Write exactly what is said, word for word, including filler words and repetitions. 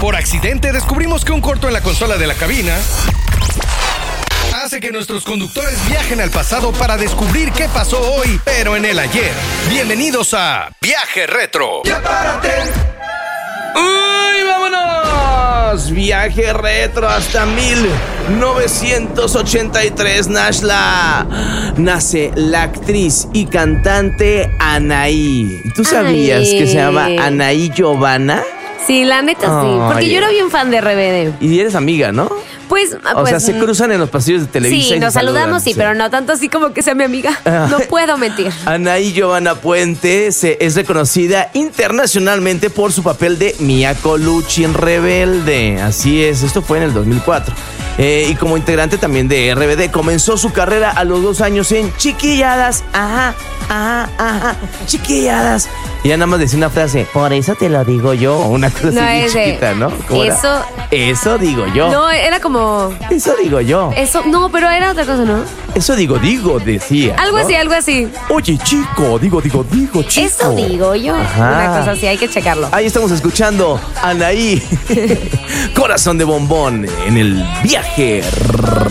Por accidente descubrimos que un corto en la consola de la cabina hace que nuestros conductores viajen al pasado para descubrir qué pasó hoy, pero en el ayer. Bienvenidos a Viaje Retro. ¡Ya párate! ¡Uy, vámonos! Viaje retro hasta mil novecientos ochenta y tres, Nashla. Nace la actriz y cantante Anaí. ¿Tú sabías Ay. que se llama Anaí Giovanna? Sí, la neta sí, porque Ay. yo era bien fan de R B D. Y eres amiga, ¿no? Pues, O pues sea, se cruzan en los pasillos de Televisa. sí, y nos se saludamos, saludan, sí, pero no tanto así como que sea mi amiga. No puedo mentir. Anaí Giovanna Puente se, es reconocida internacionalmente por su papel de Mia Colucci en Rebelde. Así es, esto fue en el dos mil cuatro. Eh, y como integrante también de R B D, comenzó su carrera a los dos años en Chiquilladas. Ajá, ajá, ajá, Chiquilladas. Y ya nada más decía una frase, por eso te lo digo yo. Una cosa No, así bien es de, chiquita, ¿no? ¿Cómo era? eso- Eso digo yo. No, era como... Eso digo yo. Eso, no, pero era otra cosa, ¿no? Eso digo, digo, decía. Algo ¿no? así, algo así. Oye, chico, digo, digo, digo, chico. Eso digo yo. Ajá. Una cosa así, hay que checarlo. Ahí estamos escuchando a Anaí, Corazón de Bombón, en el viaje